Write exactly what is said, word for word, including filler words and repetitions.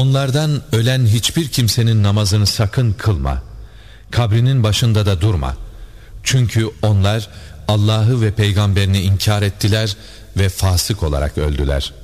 Onlardan ölen hiçbir kimsenin namazını sakın kılma. Kabrinin başında da durma. Çünkü onlar Allah'ı ve peygamberini inkar ettiler ve fasık olarak öldüler.